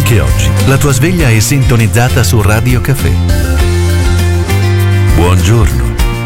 Anche oggi la tua sveglia è sintonizzata su Radio Caffè. Buongiorno.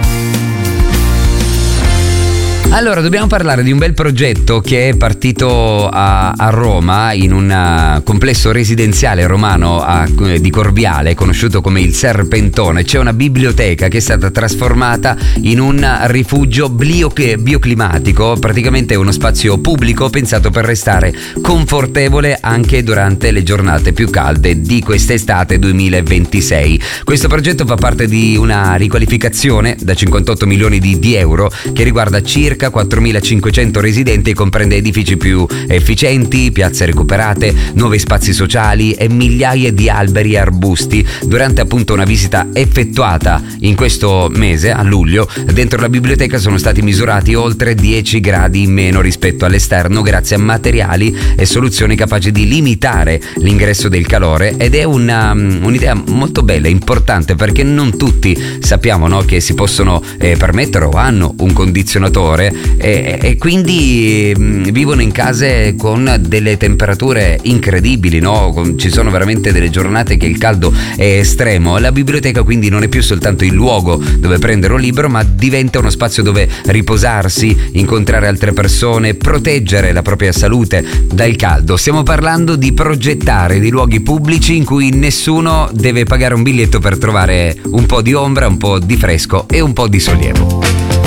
Allora, dobbiamo parlare di un bel progetto che è partito a Roma, in un complesso residenziale romano di Corviale, conosciuto come il Serpentone. C'è una biblioteca che è stata trasformata in un rifugio bioclimatico, praticamente uno spazio pubblico pensato per restare confortevole anche durante le giornate più calde di quest'estate 2026. Questo progetto fa parte di una riqualificazione da 58 milioni di euro che riguarda circa 4.500 residenti e comprende edifici più efficienti, piazze recuperate, nuovi spazi sociali e migliaia di alberi e arbusti. Durante appunto una visita effettuata in questo mese, a luglio, dentro la biblioteca sono stati misurati oltre 10 gradi in meno rispetto all'esterno grazie a materiali e soluzioni capaci di limitare l'ingresso del calore, ed è un'idea molto bella e importante, perché non tutti sappiamo, no, che si possono permettere o hanno un condizionatore e quindi vivono in case con delle temperature incredibili, no? Ci sono veramente delle giornate che il caldo è estremo. La biblioteca quindi non è più soltanto il luogo dove prendere un libro, ma diventa uno spazio dove riposarsi, incontrare altre persone, proteggere la propria salute dal caldo. Stiamo parlando di progettare dei luoghi pubblici in cui nessuno deve pagare un biglietto per trovare un po' di ombra, un po' di fresco e un po' di sollievo.